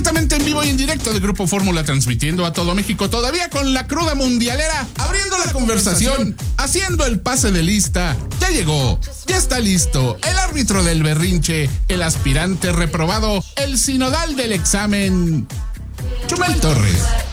Completamente en vivo y en directo de Grupo Fórmula, transmitiendo a todo México, todavía con la cruda mundialera, abriendo la conversación, haciendo el pase de lista. Ya llegó, ya está listo, el árbitro del berrinche, el aspirante reprobado, el sinodal del examen, Chumel Torres.